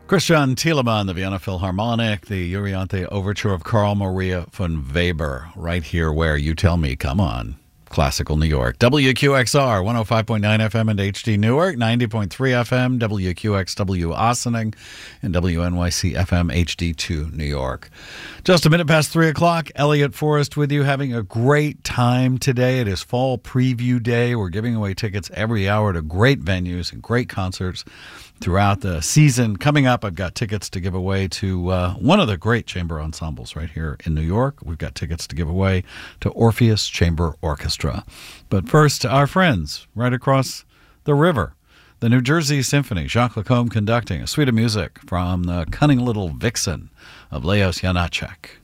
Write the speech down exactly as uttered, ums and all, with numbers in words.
Christian Thielemann, the Vienna Philharmonic, the Euryanthe Overture of Carl Maria von Weber, right here where you tell me, come on. Classical New York. W Q X R, one oh five point nine F M and H D Newark, ninety point three F M, W Q X W Ossining, and W N Y C F M H D two New York. Just a minute past three o'clock, Elliot Forrest with you, having a great time today. It is Fall Preview Day. We're giving away tickets every hour to great venues and great concerts throughout the season. Coming up, I've got tickets to give away to uh, one of the great chamber ensembles right here in New York. We've got tickets to give away to Orpheus Chamber Orchestra. But first, our friends right across the river, the New Jersey Symphony, Jacques Lacombe conducting a suite of music from the cunning little vixen of Leos Janáček.